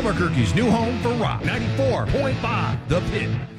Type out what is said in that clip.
Albuquerque's new home for rock. 94.5 The Pit.